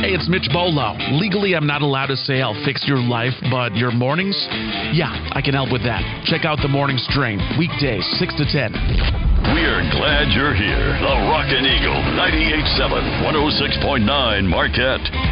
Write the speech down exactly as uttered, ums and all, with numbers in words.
Hey, it's Mitch Bolo. Legally, I'm not allowed to say I'll fix your life, but your mornings? Yeah, I can help with that. Check out The Morning Strain, weekdays, six to ten. We're glad you're here. The Rockin' Eagle, ninety-eight point seven, one oh six point nine Marquette.